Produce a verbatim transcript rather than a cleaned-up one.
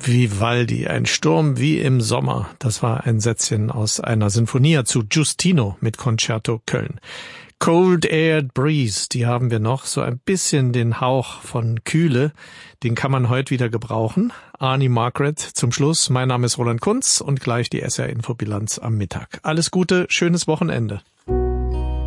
Vivaldi, ein Sturm wie im Sommer. Das war ein Sätzchen aus einer Sinfonia zu Giustino mit Concerto Köln. Cold Aired Breeze, die haben wir noch. So ein bisschen den Hauch von Kühle. Den kann man heute wieder gebrauchen. Arnie Margaret zum Schluss. Mein Name ist Roland Kunz und gleich die S R Infobilanz am Mittag. Alles Gute, schönes Wochenende.